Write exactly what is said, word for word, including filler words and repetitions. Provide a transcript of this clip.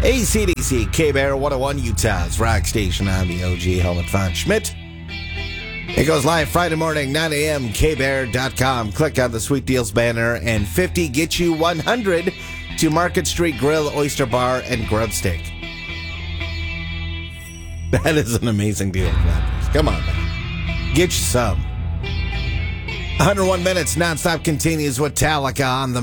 A C D C, K-Bear, one oh one, Utah's rock station. I'm the O G, Helmut von Schmidt. It goes live Friday morning, nine a.m., K bear dot com. Click on the Sweet Deals banner, and fifty gets you one hundred to Market Street Grill, Oyster Bar, and Grub Steak. That is an amazing deal. Come on, man. Get you some. one hundred one minutes nonstop continues with Metallica on the